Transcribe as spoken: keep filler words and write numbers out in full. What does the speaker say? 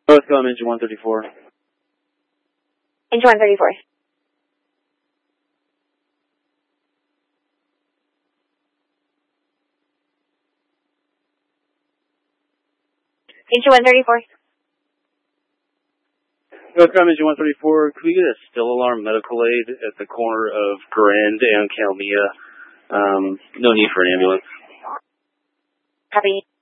Northcom, engine one thirty-four. Engine one thirty-four. Engine one thirty-four. Northcom, engine one thirty-four. Could we get a still alarm medical aid at the corner of Grand and Calmia? Um, no need for an ambulance. Copy.